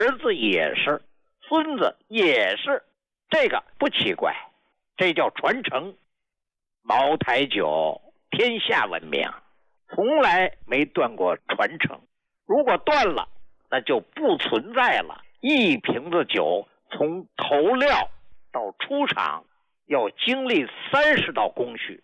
儿子也是，孙子也是，这个不奇怪，这叫传承。茅台酒天下闻名，从来没断过传承。如果断了，那就不存在了。一瓶子酒从投料到出厂要经历30道工序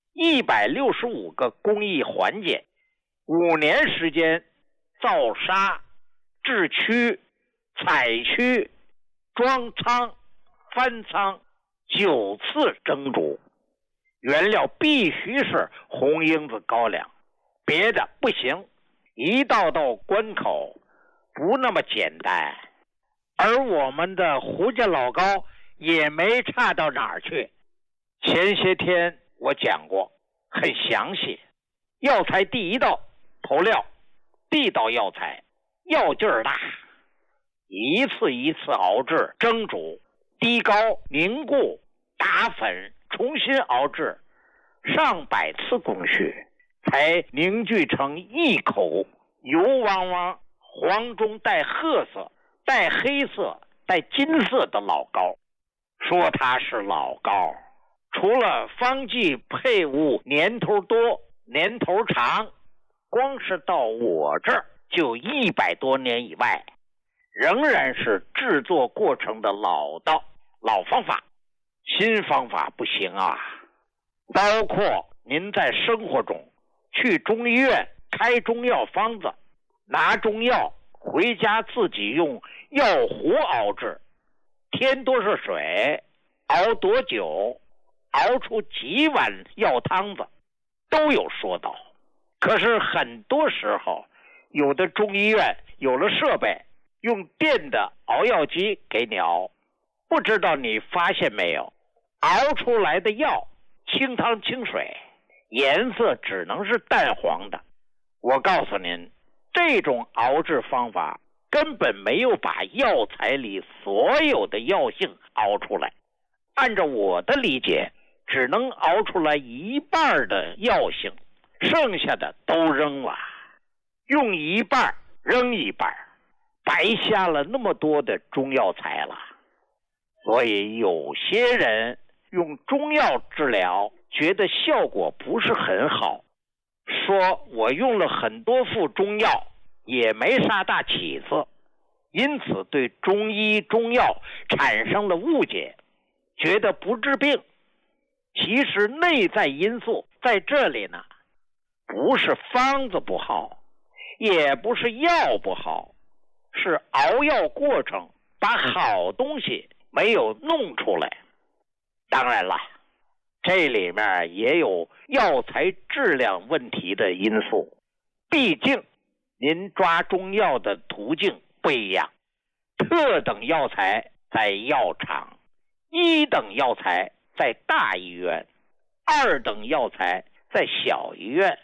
，165个工艺环节，5年时间造沙、制曲、采曲、装仓、翻仓，9次蒸煮。原料必须是红缨子高粱，别的不行。一道道关口不那么简单，而我们的胡家老高也没差到哪儿去。前些天我讲过，很详细。药材第1道投料，地道药材，药劲儿大，一次一次熬制蒸煮，低高凝固打粉，重新熬制，上百次工序，才凝聚成一口油汪汪、黄中带褐色、带黑色、带金色的老膏。说它是老膏，除了方剂配物年头多、年头长，光是到我这儿就100多年以外，仍然是制作过程的老道、老方法。新方法不行啊。包括您在生活中去中医院开中药方子，拿中药回家自己用药壶熬制，添多少水，熬多久，熬出几碗药汤子，都有说道。可是很多时候，有的中医院有了设备，用电的熬药机给你熬，不知道你发现没有，熬出来的药清汤清水，颜色只能是淡黄的。我告诉您，这种熬制方法根本没有把药材里所有的药性熬出来。按照我的理解，只能熬出来1半的药性，剩下的都扔了，用1半扔1半，白瞎了那么多的中药材了。所以有些人用中药治疗，觉得效果不是很好，说我用了很多副中药，也没啥大起色，因此对中医中药产生了误解，觉得不治病。其实内在因素在这里呢，不是方子不好，也不是药不好，是熬药过程把好东西没有弄出来。当然了，这里面也有药材质量问题的因素，毕竟您抓中药的途径不一样，特等药材在药厂，1等药材在大医院，2等药材在小医院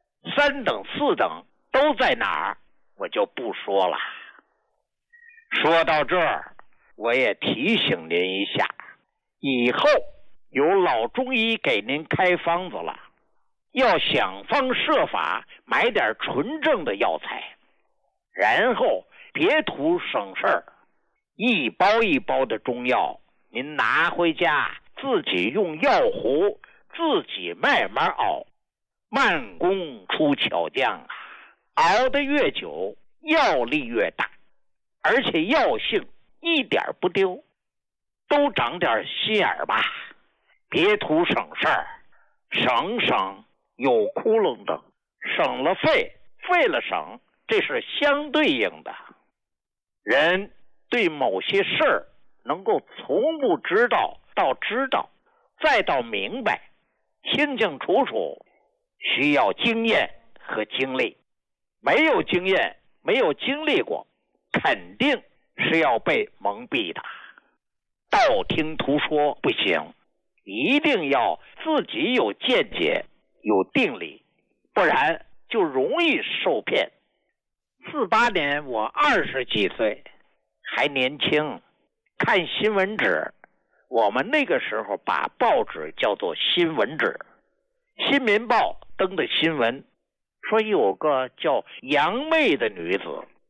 ，3等4等都在哪儿我就不说了。说到这儿，我也提醒您一下，以后有老中医给您开方子了，要想方设法买点纯正的药材，然后别图省事儿，一包一包的中药您拿回家自己用药壶自己慢慢熬，慢工出巧匠啊，熬得越久药力越大，而且药性一点不丢。都长点心眼儿吧，别图省事儿，省有窟窿的，省了费，费了省，这是相对应的。人对某些事儿能够从不知道到知道，再到明白，清清楚楚，需要经验和经历。没有经验，没有经历过，肯定是要被蒙蔽的。道听途说不行，一定要自己有见解，有定力，不然就容易受骗。48年我20几岁，还年轻，看新闻纸，我们那个时候把报纸叫做新闻纸。新民报登的新闻说有个叫杨妹的女子，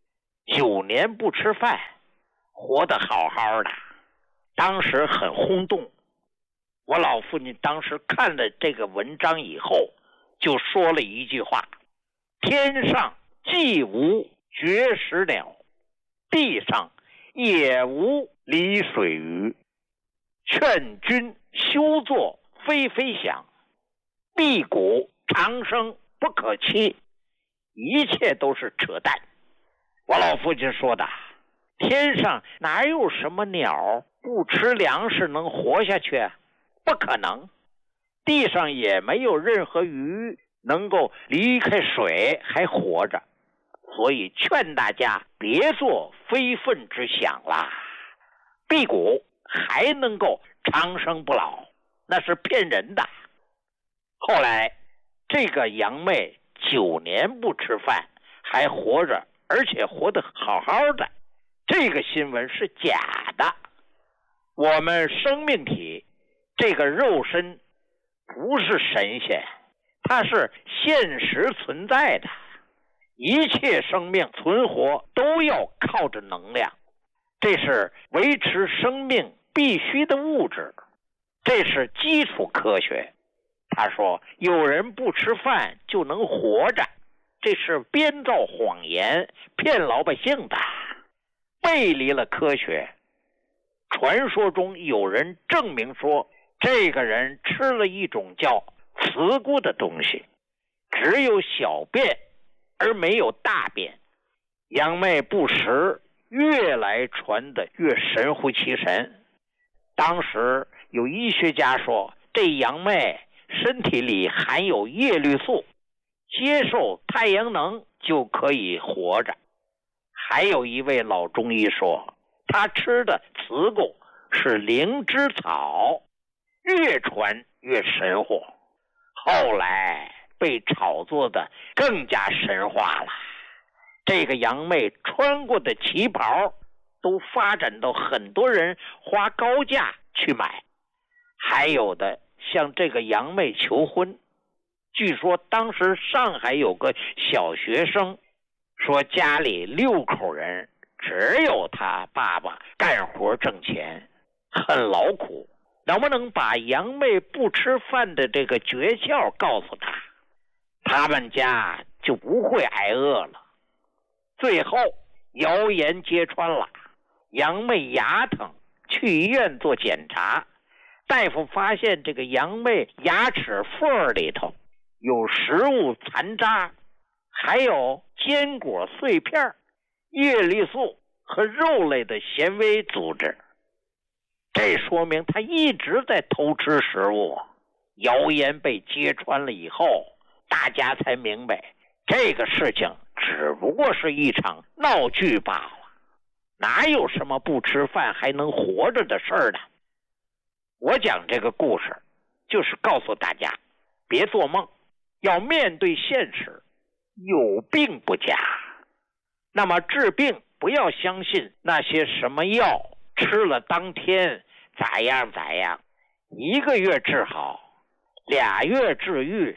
9年不吃饭，活得好好的，当时很轰动。我老父亲当时看了这个文章以后，就说了一句话：天上既无绝食鸟，地上也无离水鱼，劝君休作非非想，辟谷长生不可期，一切都是扯淡。我老父亲说的，天上哪有什么鸟不吃粮食能活下去？不可能。地上也没有任何鱼能够离开水还活着，所以劝大家别做非分之想啦。辟谷还能够长生不老，那是骗人的。后来这个杨妹9年不吃饭还活着，而且活得好好的，这个新闻是假的。我们生命体这个肉身不是神仙，它是现实存在的，一切生命存活都要靠着能量，这是维持生命必须的物质，这是基础科学。他说有人不吃饭就能活着，这是编造谎言骗老百姓的，背离了科学。传说中有人证明说，这个人吃了一种叫慈菇的东西，只有小便而没有大便。杨妹不食，越来传得越神乎其神。当时有医学家说，这杨妹身体里含有叶绿素，接受太阳能就可以活着。还有一位老中医说，他吃的慈菇是灵芝草，越传越神乎。后来被炒作的更加神话了，这个杨妹穿过的旗袍都发展到很多人花高价去买。还有的向这个杨妹求婚，据说当时上海有个小学生说，家里6口人，只有他爸爸干活挣钱，很劳苦，能不能把杨妹不吃饭的这个诀窍告诉他，他们家就不会挨饿了。最后谣言揭穿了，杨妹牙疼，去医院做检查，大夫发现这个杨妹牙齿缝里头有食物残渣，还有坚果碎片、叶绿素和肉类的纤维组织，这说明他一直在偷吃食物。谣言被揭穿了以后，大家才明白这个事情只不过是一场闹剧罢了，哪有什么不吃饭还能活着的事儿呢？我讲这个故事就是告诉大家，别做梦，要面对现实，有病不假。那么治病不要相信那些什么药吃了当天咋样咋样，1个月治好，2月治愈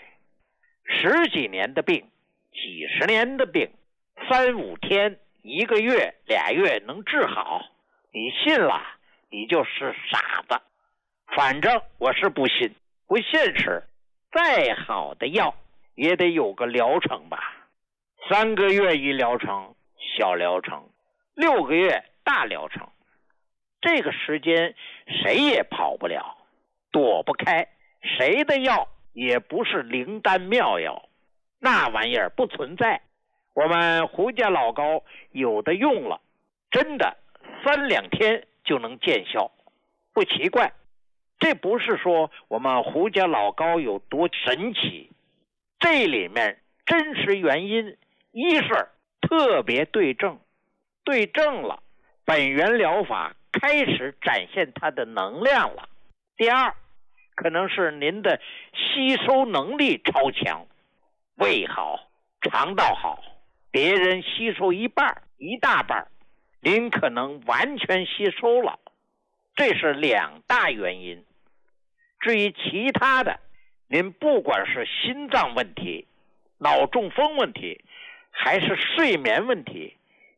，10几年的病，几十年的病，3、5天、1个月、2月能治好，你信了你就是傻子。反正我是不信，不现实，再好的药也得有个疗程吧。3个月一疗程，小疗程；6个月大疗程。这个时间谁也跑不了，躲不开，谁的药也不是灵丹妙药，那玩意儿不存在。我们胡家老膏有的用了，真的3、2天就能见效，不奇怪。这不是说我们胡家老膏有多神奇，这里面真实原因，一是特别对症，对症了，本源疗法开始展现它的能量了。第二，可能是您的吸收能力超强，胃好，肠道好，别人吸收一半、一大半，您可能完全吸收了，这是2大原因。至于其他的，您不管是心脏问题、脑中风问题，还是睡眠问题，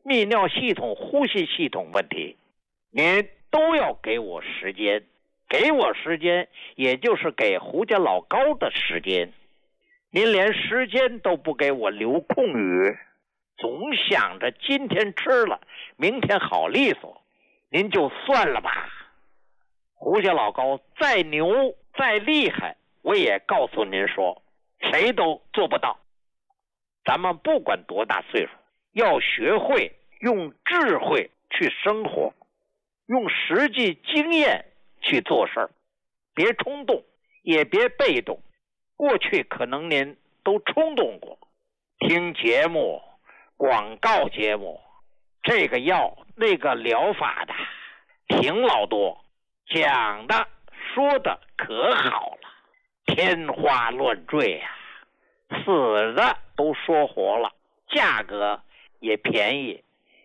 泌尿系统、呼吸系统问题，您都要给我时间。给我时间，也就是给胡家老高的时间。您连时间都不给我留空余，总想着今天吃了，明天好利索，您就算了吧。胡家老高再牛再厉害，我也告诉您说，谁都做不到。咱们不管多大岁数，要学会用智慧去生活，用实际经验去做事儿，别冲动，也别被动。过去可能您都冲动过，听节目、广告节目，这个药那个疗法的挺老多，讲的说的可好了，天花乱坠啊，死的都说活了，价格也便宜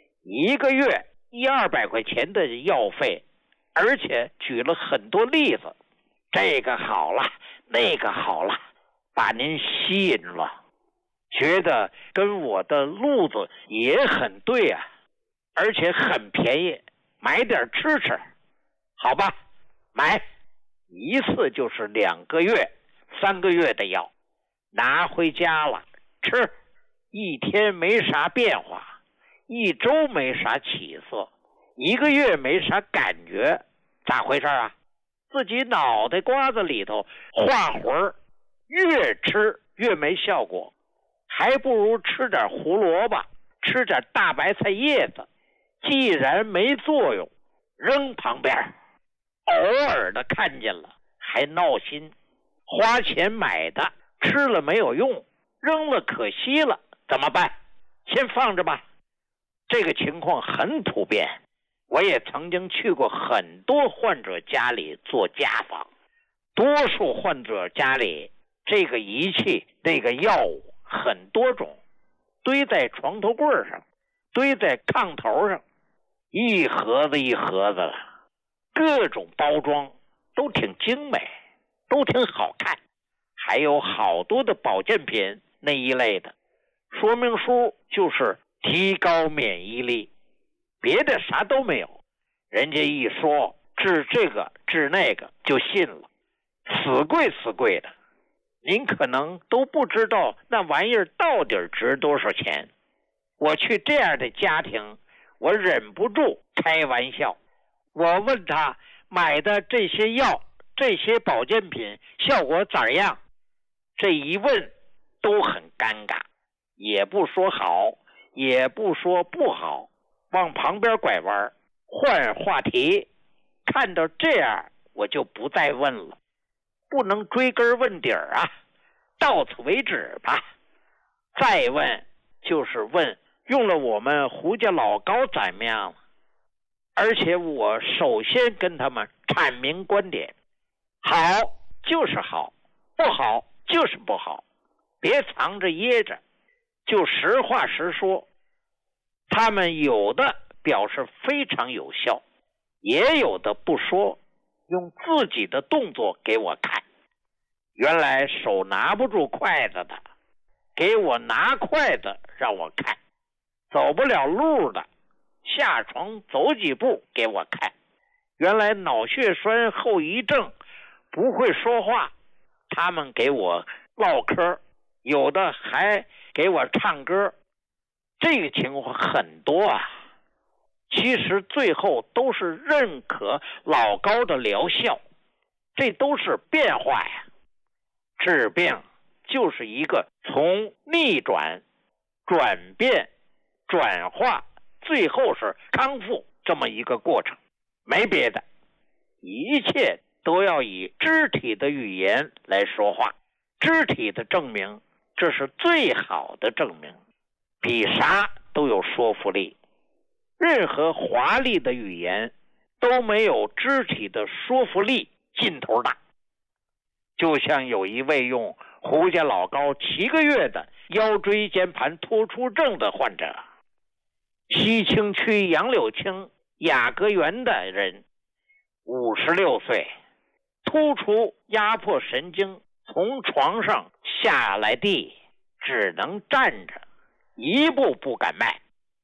，1个月100-200块钱的药费，而且举了很多例子，这个好了，那个好了，把您吸引了，觉得跟我的路子也很对啊，而且很便宜，买点吃吃，好吧，买一次就是2个月、3个月的药，拿回家了吃，1天没啥变化，1周没啥起色，1个月没啥感觉，咋回事啊？自己脑袋瓜子里头画魂儿，越吃越没效果，还不如吃点胡萝卜，吃点大白菜叶子，既然没作用，扔旁边，偶尔的看见了还闹心，花钱买的吃了没有用，扔了可惜了，怎么办？先放着吧。这个情况很普遍，我也曾经去过很多患者家里做家访，多数患者家里这个仪器那个药物很多种，堆在床头柜上，堆在炕头上，一盒子一盒子的，各种包装都挺精美，都挺好看，还有好多的保健品那一类的，说明书就是提高免疫力，别的啥都没有，人家一说治这个治那个就信了，死贵的，您可能都不知道那玩意儿到底值多少钱。我去这样的家庭，我忍不住开玩笑，我问他买的这些药这些保健品效果咋样，这一问都很尴尬，也不说好也不说不好，往旁边拐弯换话题。看到这样我就不再问了，不能追根问底儿啊，到此为止吧。再问就是问用了我们胡家老高怎么样了，而且我首先跟他们阐明观点，好就是好，不好就是不好，别藏着掖着，就实话实说。他们有的表示非常有效，也有的不说，用自己的动作给我看。原来手拿不住筷子的，给我拿筷子让我看；走不了路的，下床走几步给我看。原来脑血栓后遗症不会说话，他们给我唠嗑，有的还给我唱歌。这个情况很多啊，其实最后都是认可老高的疗效，这都是变化呀。治病就是一个从逆转、转变、转化，最后是康复这么一个过程，没别的，一切都要以肢体的语言来说话，肢体的证明，这是最好的证明，比啥都有说服力。任何华丽的语言都没有肢体的说服力劲头大。就像有一位用胡家老高7个月的腰椎间盘突出症的患者，西青区杨柳青雅阁园的人，56岁，突出压迫神经，从床上下来地只能站着，一步不敢迈。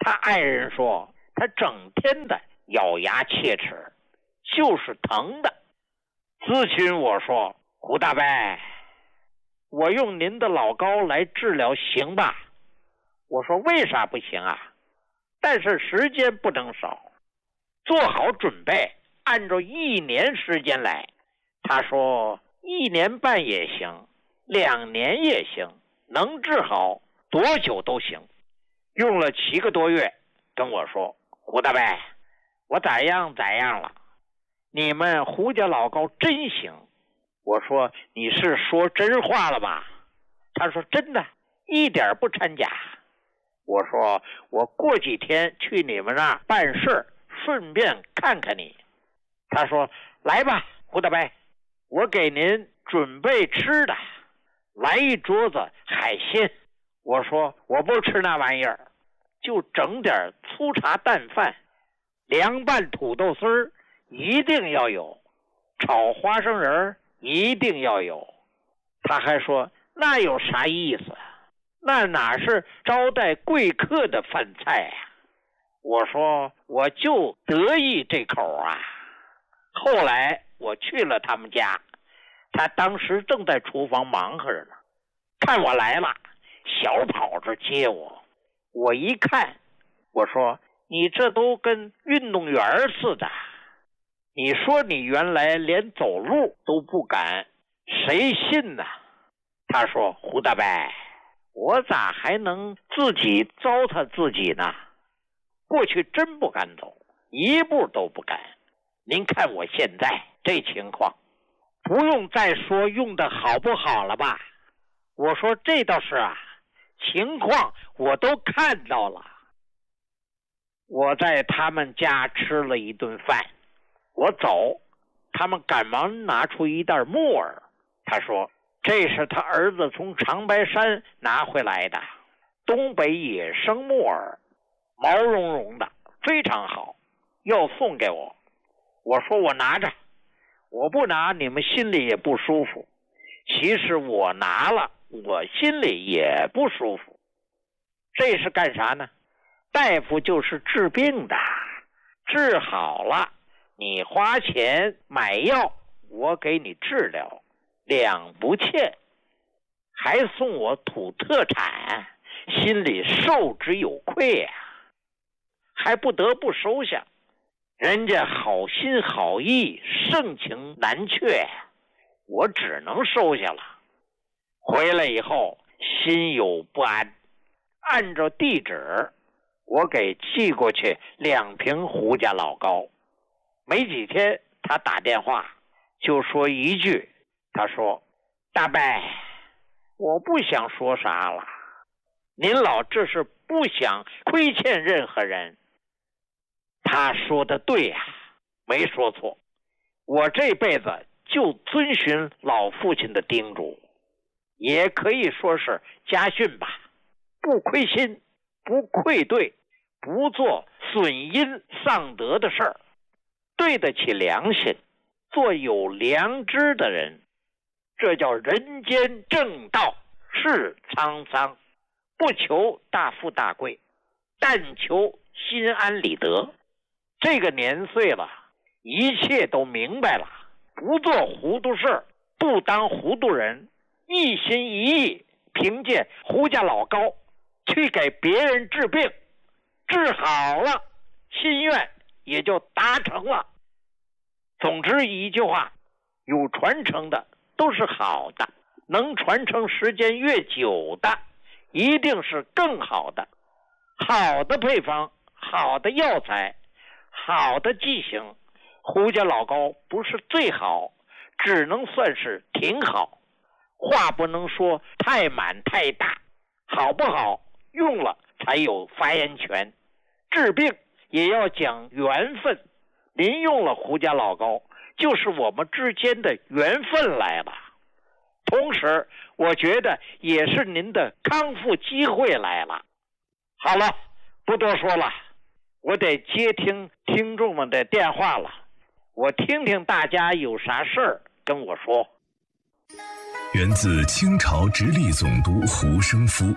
他爱人说他整天的咬牙切齿，就是疼的。咨询我说，胡大伯，我用您的老膏来治疗行吧？我说为啥不行啊？但是时间不能少，做好准备，按照1年时间来。他说1年半也行，2年也行，能治好多久都行。用了7个多月，跟我说，胡大伯，我咋样了，你们胡家老膏真行。我说你是说真话了吧？他说真的，一点不掺假。我说我过几天去你们那儿办事，顺便看看你。他说来吧，胡大伯，我给您准备吃的，来一桌子海鲜。我说我不吃那玩意儿，就整点粗茶淡饭，凉拌土豆丝儿一定要有，炒花生仁一定要有。他还说那有啥意思？那哪是招待贵客的饭菜啊？我说我就得意这口啊。后来我去了他们家，他当时正在厨房忙活着呢，看我来了，小跑着接我。我一看，我说你这都跟运动员似的，你说你原来连走路都不敢，谁信呢？他说胡大伯，我咋还能自己糟蹋自己呢？过去真不敢走，一步都不敢。您看我现在这情况，不用再说用的好不好了吧？我说这倒是啊，情况我都看到了。我在他们家吃了一顿饭，我走，他们赶忙拿出一袋木耳。他说这是他儿子从长白山拿回来的东北野生木耳，毛茸茸的，非常好，要送给我。我说我拿着，我不拿你们心里也不舒服。其实我拿了，我心里也不舒服。这是干啥呢？大夫就是治病的，治好了你花钱买药，我给你治疗，两不欠，还送我土特产，心里受之有愧啊，还不得不收下。人家好心好意，盛情难却，我只能收下了。回来以后心有不安，按照地址我给寄过去2瓶胡家老膏。没几天他打电话就说一句，他说大伯，我不想说啥了，您老这是不想亏欠任何人。他说的对呀，没说错。我这辈子就遵循老父亲的叮嘱，也可以说是家训吧，不亏心，不愧对，不做损阴丧德的事儿，对得起良心，做有良知的人，这叫人间正道，是沧桑，不求大富大贵，但求心安理得。这个年岁了，一切都明白了，不做糊涂事，不当糊涂人，一心一意凭借胡家老膏去给别人治病，治好了，心愿也就达成了。总之一句话，有传承的都是好的，能传承时间越久的一定是更好的。好的配方，好的药材，好的剂型，胡家老膏不是最好，只能算是挺好。话不能说太满太大，好不好用了才有发言权。治病也要讲缘分，您用了胡家老膏，就是我们之间的缘分来了。同时我觉得也是您的康复机会来了。好了，不多说了，我得接听听众们的电话了，我听听大家有啥事儿跟我说。 源自清朝直隶总督胡生夫，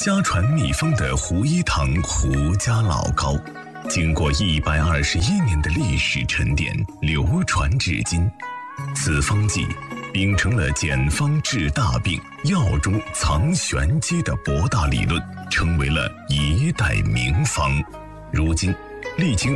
家传秘方的胡一堂胡家老膏，经过121年的历史沉淀，流传至今。此方剂秉承了简方治大病、药中藏玄机的博大理论，成为了一代名方。如今历经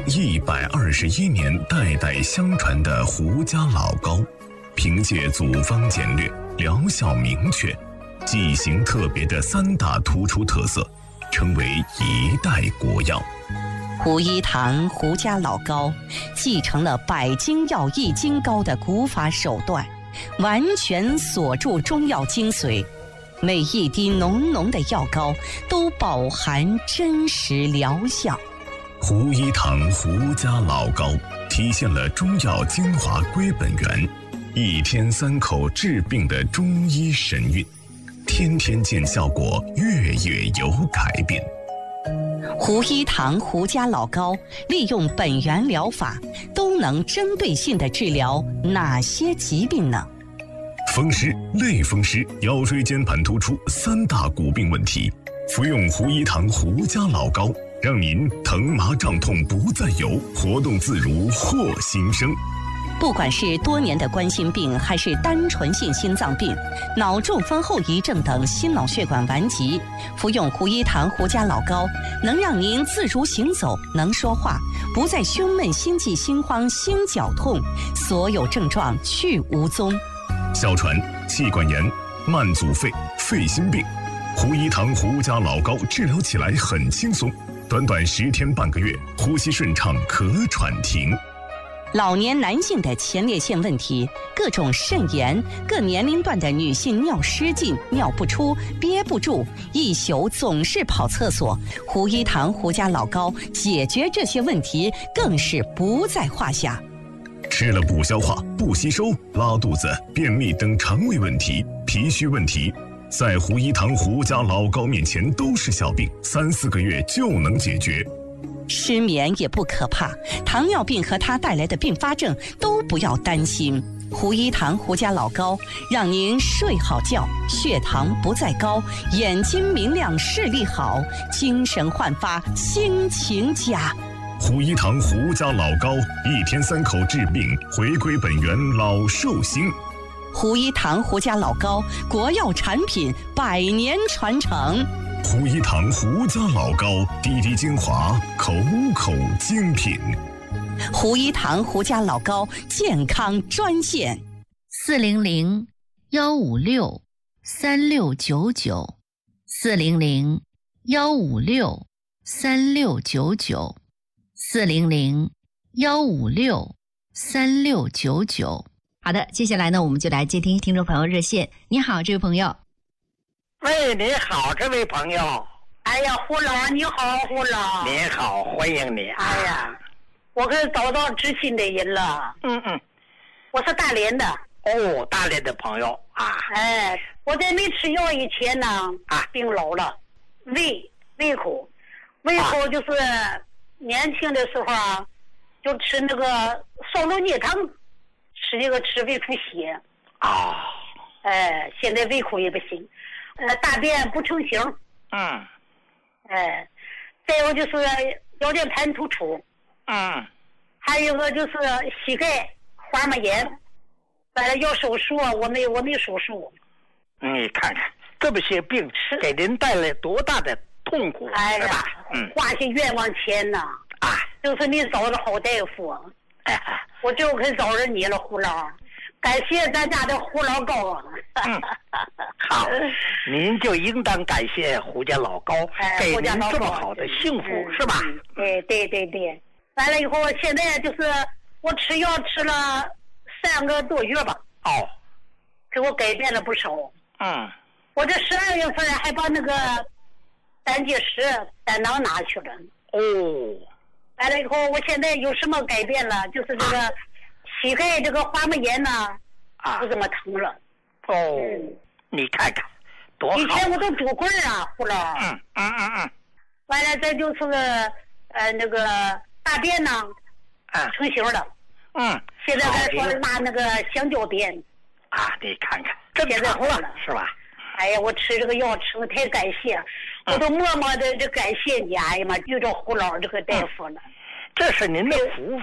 121年代代相传的胡家老膏，凭借组方简略、疗效明确、剂型特别的3大突出特色，成为一代国药。 胡一堂胡家老膏继承了百金药易筋膏的古法手段，完全锁住中药精髓，每一滴浓浓的药膏都饱含真实疗效。 胡一堂胡家老膏体现了中药精华归本源，1天3口治病的中医神韵，天天见效果，月月有改变。 胡一堂胡家老膏利用本源疗法，都能针对性地治疗哪些疾病呢？ 风湿、类风湿、腰椎间盘突出3大骨病问题，服用胡一堂胡家老膏，让您疼麻胀痛不再有，活动自如获新生。 不管是多年的冠心病，还是单纯性心脏病、脑中风后遗症等心脑血管顽疾，服用胡一堂胡家老膏，能让您自如行走，能说话，不再胸闷、心悸、心慌、心绞痛，所有症状去无踪。 哮喘、气管炎、慢阻肺、肺心病，胡一堂胡家老膏治疗起来很轻松，短短10天半个月，呼吸顺畅，咳喘停。 老年男性的前列腺问题，各种肾炎，各年龄段的女性尿失禁、尿不出、憋不住，一宿总是跑厕所，胡一堂胡家老膏解决这些问题更是不在话下。 吃了不消化、不吸收、拉肚子、便秘等肠胃问题、脾虚问题，在胡一堂胡家老膏面前都是小病，3、4个月就能解决。 失眠也不可怕，糖尿病和它带来的并发症都不要担心。胡一堂胡家老膏让您睡好觉，血糖不再高，眼睛明亮，视力好，精神焕发，心情佳。 胡一堂胡家老膏1天3口治病，回归本源，老寿星。 胡一堂胡家老膏，国药产品，100年传承。 胡一堂胡家老膏，滴滴精华，口口精品。 胡一堂胡家老膏健康专线 400-156-3699，400-156-3699。好的，接下来呢，我们就来接听听众朋友热线。你好，这位朋友。 喂，你好，这位朋友。 哎呀，胡老，你好，胡老。 你好，欢迎你。 哎呀，我可找到知心的人了。我是大连的。 哦，大连的朋友啊。 哎，我在没吃药以前呢，病老了，胃口就是年轻的时候啊，就吃那个烧鹿逆汤，吃胃出血。哎，现在胃口也不行。大便不成形。再有就是腰间盘突出。还有一个就是膝盖滑膜炎，完了要手术，我没手术。 你看看这么些病给您带来多大的痛苦， 哎呀，花些冤枉钱呐！就是你找的好大夫，我就可找着你了，胡老。感谢咱家的胡老高啊！ 好，您就应当感谢胡家老高，给您这么好的幸福，是吧？ 对。完了以后，现在就是我吃药吃了3个多月吧。给我改变了不少。我这12月份还把那个胆结石胆囊拿去了。完了以后，我现在有什么改变了？就是这个膝盖这个滑膜炎呢，不怎么疼了。 你看看多好。 以前我都拄棍啊，胡老。完了，这就是那个大便呢，成型了。现在还说拿那个香蕉便。 你看看，真成了是吧？ 哎呀，我吃这个药吃的太感谢。 我都默默的感谢你，哎呀妈，遇着胡老这个大夫了。 这是您的福